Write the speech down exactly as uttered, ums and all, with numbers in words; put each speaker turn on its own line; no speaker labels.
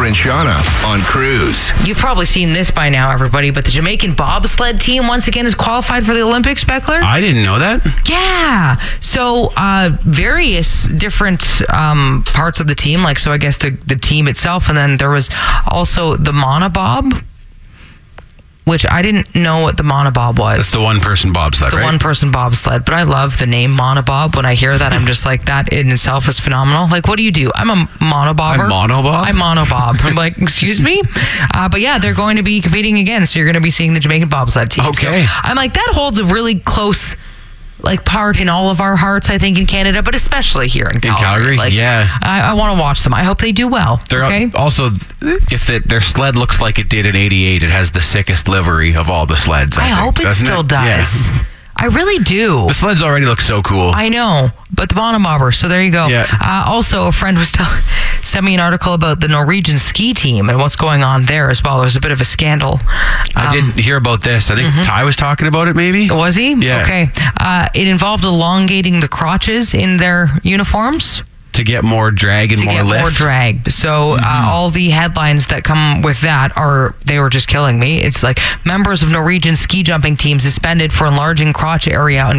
Beckler and Shauna on Cruise.
You've probably seen this by now, everybody, but the Jamaican bobsled team once again is qualified for the Olympics, Beckler.
I didn't know that.
Yeah. So uh, various different um, parts of the team, like, so I guess the, the team itself, and then there was also the monobob, which I didn't know what the monobob was.
That's the one-person bobsled,
the
right?
one-person bobsled, but I love the name monobob. When I hear that, I'm just like, that in itself is phenomenal. Like, what do you do? I'm a monobobber.
I'm monobob?
I'm monobob. I'm like, excuse me? Uh, but yeah, they're going to be competing again, so you're going to be seeing the Jamaican bobsled team.
Okay.
So I'm like, that holds a really close like part in all of our hearts, I think, in Canada, but especially here in Calgary.
In Calgary,
like,
yeah.
I, I want to watch them. I hope they do well.
They're
okay?
also, if the, their sled looks like it did in eighty-eight, it has the sickest livery of all the sleds, I,
I
think,
hope it
doesn't
still
it?
does.
Yeah.
I really do.
The sleds already look so cool.
I know, but the monomobber, so there you go.
Yeah.
Uh, also, a friend was tell- sent me an article about the Norwegian ski team and what's going on there as well. There's a bit of a scandal.
I
Um,
didn't hear about this. I think mm-hmm. Ty was talking about it, maybe?
Was he?
Yeah.
Okay. Uh, it involved elongating the crotches in their uniforms.
To get more drag and
to
more
get
lift.
more drag. So
Mm-hmm.
uh, all the headlines that come with that are, they were just killing me. It's like, members of Norwegian ski jumping team suspended for enlarging crotch area on